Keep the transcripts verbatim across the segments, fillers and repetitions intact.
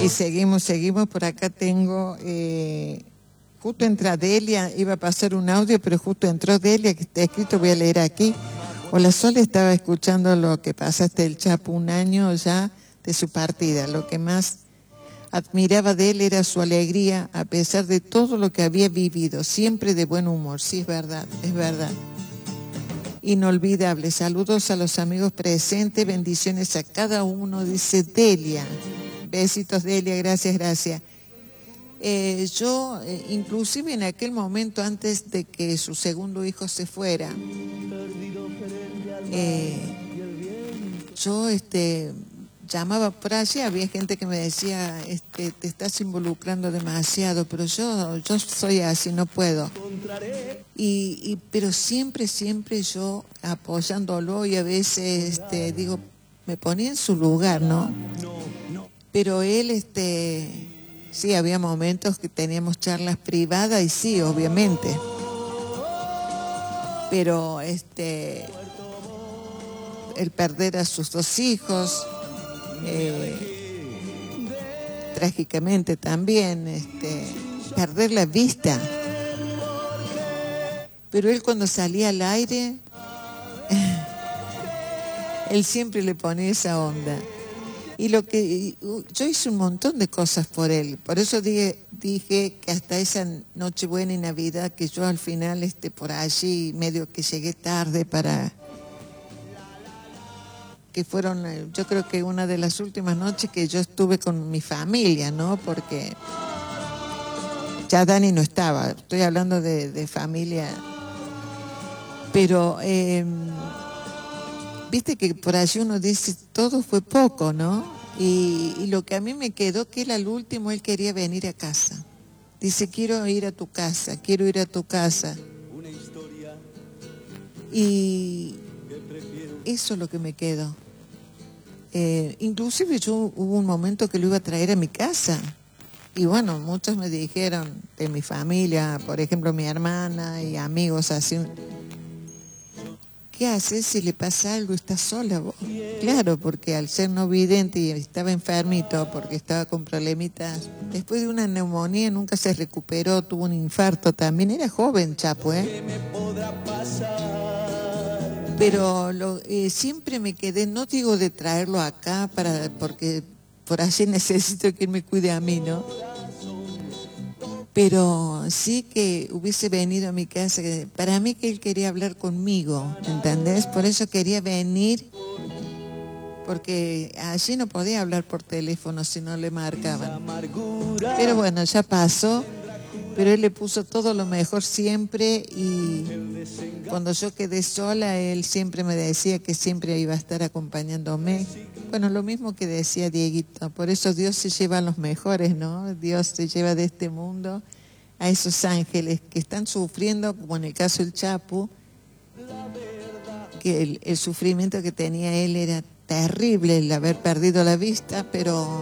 Y seguimos, seguimos. Por acá tengo... Eh, justo entra Delia, iba a pasar un audio, pero justo entró Delia, que está escrito, voy a leer aquí. Hola Sol, estaba escuchando lo que pasaste el Chapo un año ya de su partida. Lo que más admiraba de él era su alegría, a pesar de todo lo que había vivido, siempre de buen humor. Sí, es verdad, es verdad. Inolvidable. Saludos a los amigos presentes, bendiciones a cada uno, dice Delia. Besitos Delia, gracias, gracias. Eh, yo, eh, inclusive en aquel momento, antes de que su segundo hijo se fuera, eh, yo este, llamaba por allí, había gente que me decía, este, te estás involucrando demasiado, pero yo, yo soy así, no puedo. Y, y, pero siempre, siempre yo apoyándolo y a veces este, digo, me ponía en su lugar, ¿no? Pero él, este, sí, había momentos que teníamos charlas privadas y sí, obviamente. Pero este, el perder a sus dos hijos, eh, trágicamente también, este, perder la vista. Pero él cuando salía al aire, él siempre le ponía esa onda. Y lo que yo hice un montón de cosas por él. Por eso dije, dije que hasta esa Nochebuena y Navidad, que yo al final este, por allí medio que llegué tarde para... que fueron, yo creo que una de las últimas noches que yo estuve con mi familia, ¿no? Porque ya Dani no estaba, estoy hablando de, de familia... Pero, eh, viste que por allí uno dice, todo fue poco, ¿no? Y, y lo que a mí me quedó, que él al último, él quería venir a casa. Dice, quiero ir a tu casa, quiero ir a tu casa. Y eso es lo que me quedó. Eh, inclusive yo hubo un momento que lo iba a traer a mi casa. Y bueno, muchos me dijeron de mi familia, por ejemplo, mi hermana y amigos así... ¿Qué haces si le pasa algo? ¿Estás sola vos? Claro, porque al ser no vidente y estaba enfermito, porque estaba con problemitas, después de una neumonía nunca se recuperó, tuvo un infarto también, era joven Chapo, ¿eh? Pero lo, eh, siempre me quedé, no digo de traerlo acá, para porque por allí necesito que él me cuide a mí, ¿no? Pero sí que hubiese venido a mi casa, para mí que él quería hablar conmigo, ¿entendés? Por eso quería venir, porque allí no podía hablar por teléfono si no le marcaban. Pero bueno, ya pasó, pero él le puso todo lo mejor siempre y cuando yo quedé sola, él siempre me decía que siempre iba a estar acompañándome. Bueno, lo mismo que decía Dieguito, por eso Dios se lleva a los mejores, ¿no? Dios se lleva de este mundo a esos ángeles que están sufriendo, como en el caso del Chapo, que el, el sufrimiento que tenía él era terrible, el haber perdido la vista, pero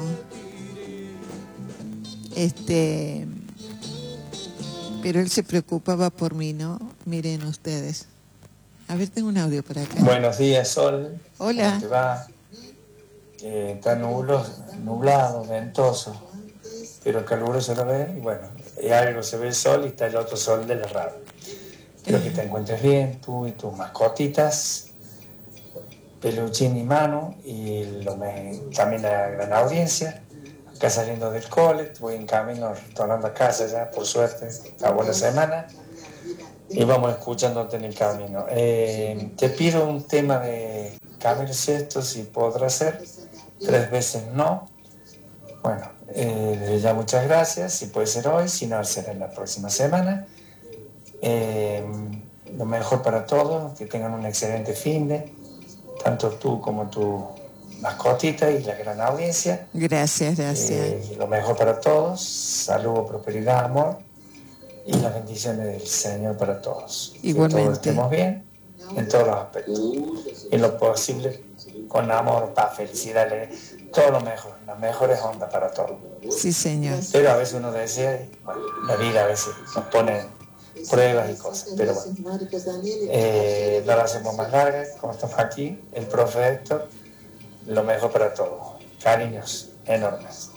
este, pero él se preocupaba por mí, ¿no? Miren ustedes. A ver, tengo un audio por acá. Buenos días, Sol. Hola. ¿Cómo te va? Eh, está nubloso, nublado, ventoso, pero caluroso lo ve. Y bueno, y algo se ve el sol y está el otro sol de la radio. Espero que te encuentres bien, tú y tus mascotitas, Peluchín y Manu, y lo me, también la gran audiencia. Acá saliendo del cole, voy en camino, retornando a casa ya, por suerte, una buena semana. Y vamos escuchándote en el camino. Eh, te pido un tema de Camilo Sesto, si podrá ser. Tres veces no. Bueno, eh, ya muchas gracias. Si puede ser hoy, si no, será en la próxima semana. Eh, lo mejor para todos, que tengan un excelente fin de, tanto tú como tu mascotita y la gran audiencia. Gracias, gracias. Eh, lo mejor para todos. Salud, prosperidad, amor. Y las bendiciones del Señor para todos. Igualmente. Que todos estemos bien en todos los aspectos. En lo posible, con amor, paz, felicidad, todo lo mejor, las mejores ondas para todos. Sí, señor. Pero a veces uno decía, bueno, la vida a veces nos pone pruebas y cosas, pero bueno, eh, no la hacemos más larga, como estamos aquí, el profe Héctor, lo mejor para todos. Cariños enormes.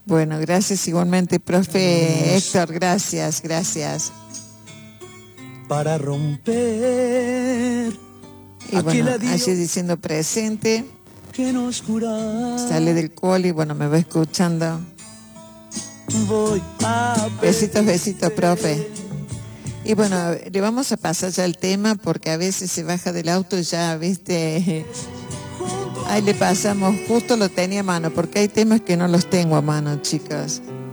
Bueno, gracias igualmente, profe Héctor, gracias, gracias. Para romper. Y bueno, allí diciendo presente. Que nos jura. Sale del coli, bueno, me va escuchando. Voy a besitos, besitos, profe. Y bueno, le vamos a pasar ya el tema porque a veces se baja del auto y ya, viste, ahí le pasamos, justo lo tenía a mano, porque hay temas que no los tengo a mano, chicos.